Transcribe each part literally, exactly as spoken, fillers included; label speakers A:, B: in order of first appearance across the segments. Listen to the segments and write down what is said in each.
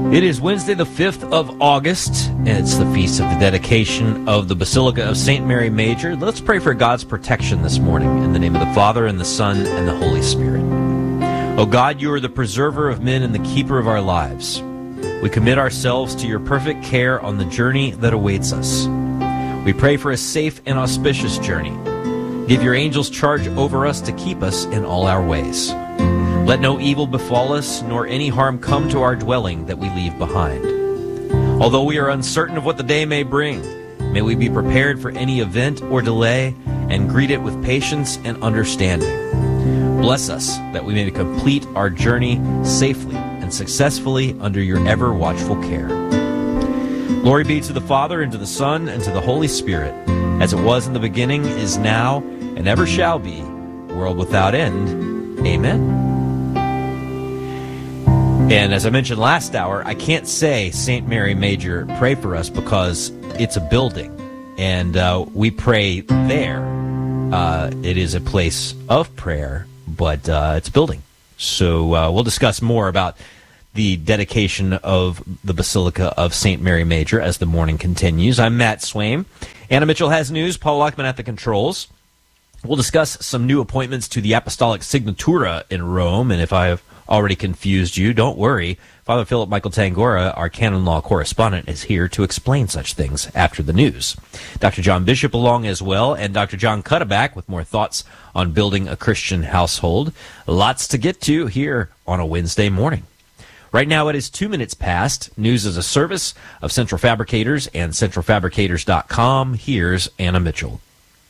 A: It is Wednesday, the fifth of August, and it's the feast of the dedication of the Basilica of Saint Mary Major. Let's pray for God's protection this morning in the name of the Father, and the Son, and the Holy Spirit. O God, you are the preserver of men and the keeper of our lives. We commit ourselves to your perfect care on the journey that awaits us. We pray for a safe and auspicious journey. Give your angels charge over us to keep us in all our ways. Let no evil befall us, nor any harm come to our dwelling that we leave behind. Although we are uncertain of what the day may bring, may we be prepared for any event or delay and greet it with patience and understanding. Bless us that we may complete our journey safely and successfully under your ever-watchful care. Glory be to the Father, and to the Son, and to the Holy Spirit, as it was in the beginning, is now, and ever shall be, world without end. Amen. And as I mentioned last hour, I can't say Saint Mary Major, pray for us, because it's a building, and uh, we pray there. Uh, it is a place of prayer, but uh, it's a building. So uh, we'll discuss more about the dedication of the Basilica of Saint Mary Major as the morning continues. I'm Matt Swaim. Anna Mitchell has news. Paul Lockman at the controls. We'll discuss some new appointments to the Apostolic Signatura in Rome, and if I have already confused you, don't worry. Father Philip Michael Tangora, our canon law correspondent, is here to explain such things after the news. Doctor John Bishop along as well, and Doctor John Cuddeback with more thoughts on building a Christian household. Lots to get to here on a Wednesday morning. Right now it is two minutes past. News is a service of Central Fabricators and central fabricators dot com. Here's Anna Mitchell.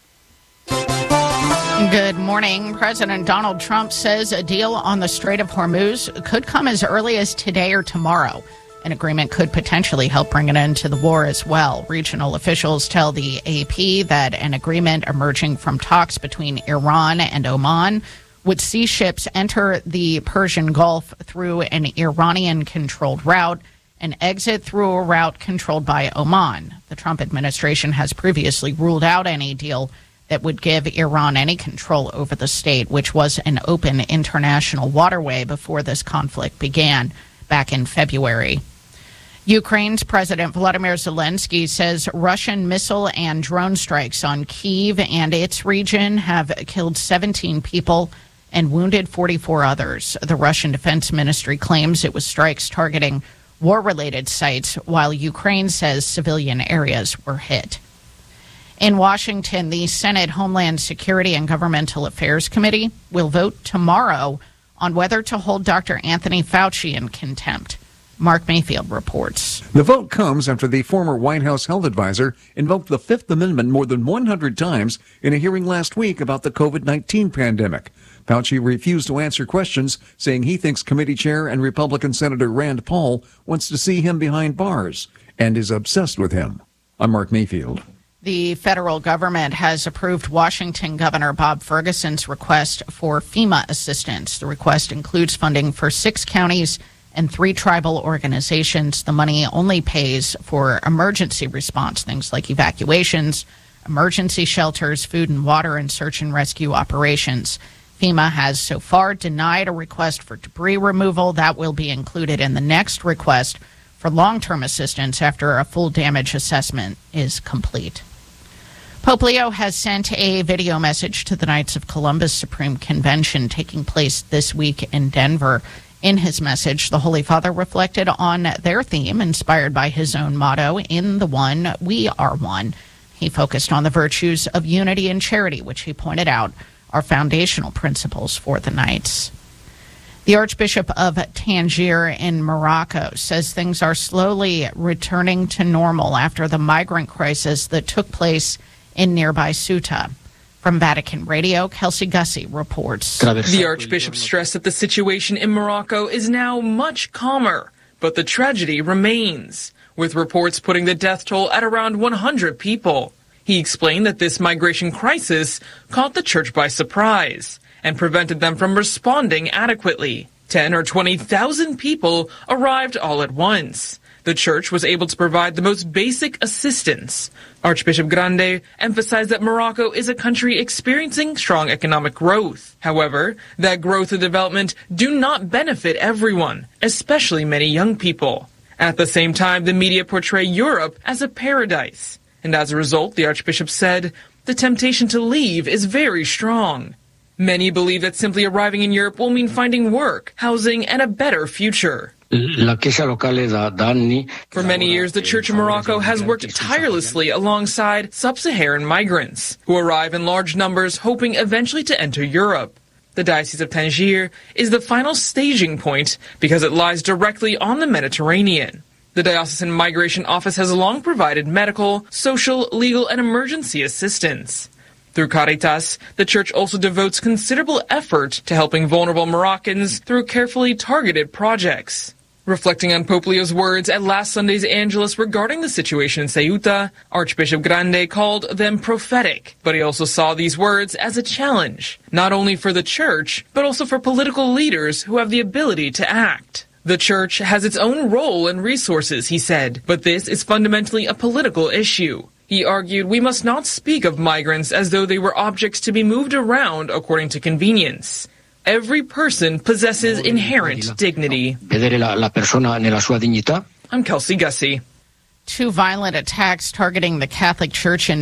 B: Good morning. President Donald Trump says a deal on the Strait of Hormuz could come as early as today or tomorrow. An agreement could potentially help bring an end to the war as well. Regional officials tell the A P that an agreement emerging from talks between Iran and Oman would see ships enter the Persian Gulf through an Iranian-controlled route and exit through a route controlled by Oman. The Trump administration has previously ruled out any deal that would give Iran any control over the state, which was an open international waterway before this conflict began back in February. Ukraine's President Volodymyr Zelensky says Russian missile and drone strikes on Kyiv and its region have killed seventeen people and wounded forty-four others. The Russian Defense Ministry claims it was strikes targeting war-related sites, while Ukraine says civilian areas were hit. In Washington, the Senate Homeland Security and Governmental Affairs Committee will vote tomorrow on whether to hold Doctor Anthony Fauci in contempt. Mark Mayfield reports.
C: The vote comes after the former White House health advisor invoked the Fifth Amendment more than one hundred times in a hearing last week about the COVID nineteen pandemic. Fauci refused to answer questions, saying he thinks committee chair and Republican Senator Rand Paul wants to see him behind bars and is obsessed with him. I'm Mark Mayfield.
B: The federal government has approved Washington Governor Bob Ferguson's request for FEMA assistance. The request includes funding for six counties and three tribal organizations. The money only pays for emergency response, things like evacuations, emergency shelters, food and water, and search and rescue operations. FEMA has so far denied a request for debris removal. That will be included in the next request for long-term assistance after a full damage assessment is complete. Pope Leo has sent a video message to the Knights of Columbus Supreme Convention taking place this week in Denver. In his message, the Holy Father reflected on their theme, inspired by his own motto, "In the One, we are one." He focused on the virtues of unity and charity, which he pointed out are foundational principles for the Knights. The Archbishop of Tangier in Morocco says things are slowly returning to normal after the migrant crisis that took place in nearby Ceuta. From Vatican Radio, Kelsey Gussie reports.
D: The Archbishop stressed that the situation in Morocco is now much calmer, but the tragedy remains, with reports putting the death toll at around one hundred people. He explained that this migration crisis caught the church by surprise and prevented them from responding adequately. Ten or twenty thousand people arrived all at once. The church was able to provide the most basic assistance. Archbishop Grande emphasized that Morocco is a country experiencing strong economic growth. However, that growth and development do not benefit everyone, especially many young people. At the same time, the media portray Europe as a paradise. And as a result, the Archbishop said, the temptation to leave is very strong. Many believe that simply arriving in Europe will mean finding work, housing, and a better future. For many years, the Church of Morocco has worked tirelessly alongside sub-Saharan migrants who arrive in large numbers, hoping eventually to enter Europe. The Diocese of Tangier is the final staging point because it lies directly on the Mediterranean. The Diocesan Migration Office has long provided medical, social, legal, and emergency assistance. Through Caritas, the Church also devotes considerable effort to helping vulnerable Moroccans through carefully targeted projects. Reflecting on Pope Leo's words at last Sunday's Angelus regarding the situation in Ceuta, Archbishop Grande called them prophetic, but he also saw these words as a challenge, not only for the Church, but also for political leaders who have the ability to act. The Church has its own role and resources, he said, but this is fundamentally a political issue. He argued we must not speak of migrants as though they were objects to be moved around according to convenience. Every person possesses inherent dignity. I'm Kelsey Gussie.
B: Two violent attacks targeting the Catholic Church in